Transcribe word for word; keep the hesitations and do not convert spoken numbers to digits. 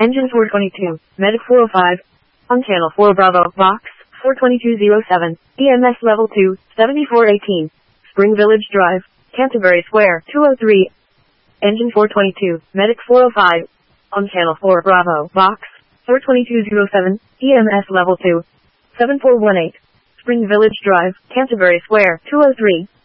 Engine four twenty-two, Medic four oh five. On channel four Bravo, Box, four twenty-two oh seven, E M S level two, seventy-four eighteen. Spring Village Drive, Canterbury Square, two oh three. Engine four twenty-two, Medic four oh five. On channel four Bravo, Box, four twenty-two oh seven, E M S level two, seven four one eight. Spring Village Drive, Canterbury Square, two oh three.